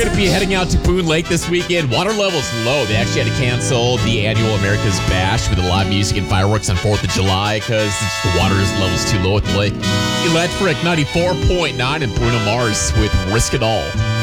going to be heading out to Boone Lake this weekend. Water level's low. They actually had to cancel the annual America's Bash with a live music and fireworks on 4th of July because the water level's too low at the lake. Electric 94.9 and Bruno Mars with Risk It All.